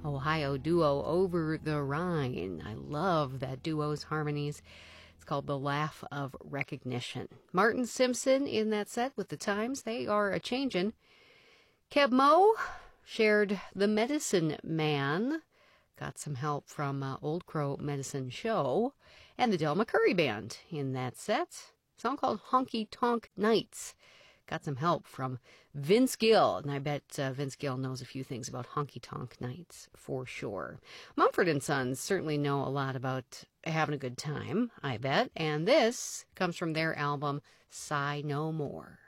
Ohio duo Over the Rhine. I love that duo's harmonies. It's called The Laugh of Recognition. Martin Simpson in that set with The Times. They are a-changin'. Keb' Mo' shared The Medicine Man. Got some help from Old Crow Medicine Show. And the Del McCoury Band in that set. A song called Honky Tonk Nights. Got some help from Vince Gill, and I bet Vince Gill knows a few things about Honky Tonk Nights for sure. Mumford & Sons certainly know a lot about having a good time, I bet, and this comes from their album, Sigh No More.